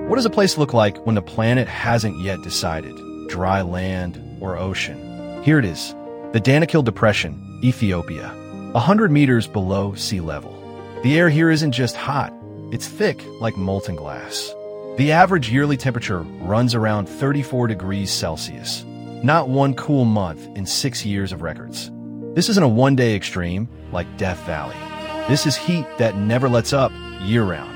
What does a place look like when the planet hasn't yet decided? Dry land or ocean? Here it is. The Danakil Depression, Ethiopia, 100 meters below sea level. The air here isn't just hot, it's thick like molten glass. The average yearly temperature runs around 34 degrees Celsius. Not one cool month in 6 years of records. This isn't a one-day extreme like Death Valley. This is heat that never lets up year-round.